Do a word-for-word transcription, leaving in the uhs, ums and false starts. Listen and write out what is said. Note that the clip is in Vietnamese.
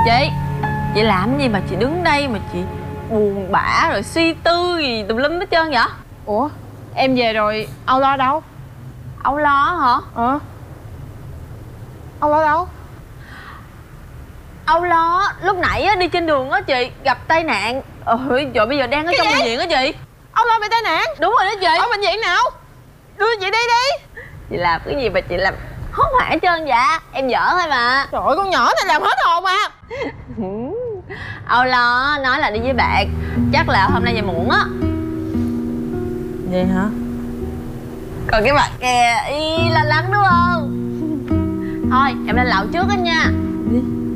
Chị, chị làm cái gì mà chị đứng đây mà chị buồn bã rồi suy tư gì tùm lum hết trơn vậy? Ủa, em về rồi, Âu Lo đâu? Âu Lo hả? Ờ Âu Lo đâu? Âu Lo lúc nãy á, đi trên đường á chị, gặp tai nạn. Ôi trời, bây giờ đang ở Cái trong gì? bệnh viện á chị. Âu Lo bị tai nạn? Đúng rồi đó chị. Ở bệnh viện nào? Đưa chị đi đi. Chị làm cái gì mà chị làm hốt hoảng hết trơn vậy? Em giỡn thôi mà. Trời ơi, con nhỏ này làm hết hồn mà. Âu Lo nói là đi với bạn, chắc là hôm nay về muộn á. Vậy hả? Còn cái mặt kìa, y lo lắng đúng không? Thôi em lên lầu trước á nha. Đi.